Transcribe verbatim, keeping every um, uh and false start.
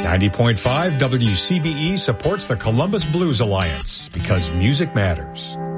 ninety point five W C B E supports the Columbus Blues Alliance because music matters.